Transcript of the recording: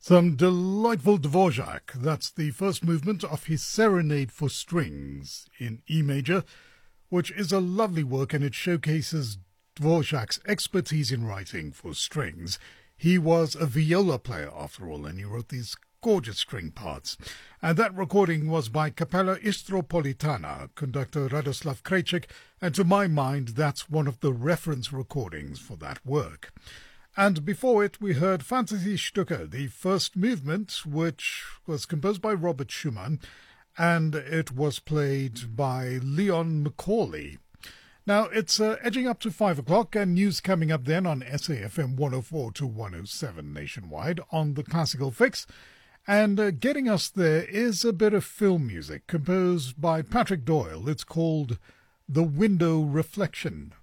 Some delightful Dvorak. That's the first movement of his Serenade for Strings in E major, which is a lovely work, and it showcases Dvorak's expertise in writing for strings. He was a viola player, after all, and he wrote these gorgeous string parts. And that recording was by Capella Istropolitana, conductor Radoslav Krejcik, and to my mind, that's one of the reference recordings for that work. And before it, we heard Fantasy Stücke, the first movement, which was composed by Robert Schumann, and it was played by Leon McCauley. Now, it's edging up to 5 o'clock, and news coming up then on SAFM 104 to 107 nationwide on the Classical Fix. And getting us there is a bit of film music composed by Patrick Doyle. It's called The Window Reflection.